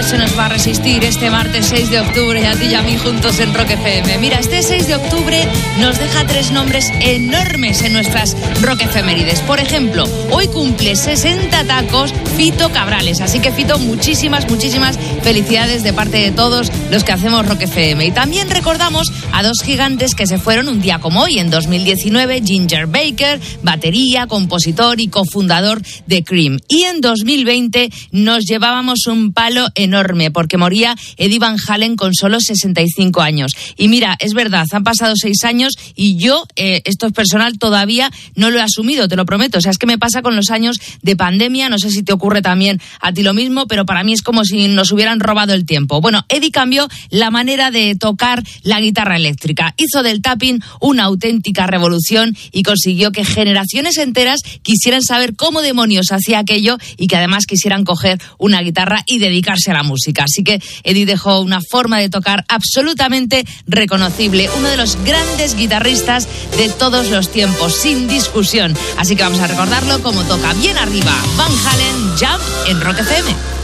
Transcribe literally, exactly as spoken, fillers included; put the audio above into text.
se nos va a resistir este martes seis de octubre, a ti y a mí juntos en Rock F M. Mira, este seis de octubre nos deja tres nombres enormes en nuestras Rock efemérides. Por ejemplo, hoy cumple sesenta tacos Fito Cabrales. Así que, Fito, muchísimas, muchísimas felicidades de parte de todos los que hacemos Rock F M. Y también recordamos a dos gigantes que se fueron un día como hoy, en dos mil diecinueve, Ginger Baker, batería, compositor y cofundador de Cream. Y en dos mil veinte nos llevábamos un palo enorme porque moría Eddie Van Halen con solo sesenta y cinco años. Y mira, es verdad, han pasado seis años y yo, eh, esto es personal, todavía no lo he asumido, te lo prometo. O sea, es que me pasa con los años de pandemia, no sé si te ocurre también a ti lo mismo, pero para mí es como si nos hubieran robado el tiempo. Bueno, Eddie cambió la manera de tocar la guitarra eléctrica, hizo del tapping una auténtica revolución y consiguió que generaciones enteras quisieran saber cómo demonios hacía aquello y que además quisieran coger una guitarra y dedicarse a la música. Así que Eddie dejó una forma de tocar absolutamente reconocible, uno de los grandes guitarristas de todos los tiempos, sin discusión. Así que vamos a recordarlo como toca bien arriba Van Halen, Jump en Rock F M.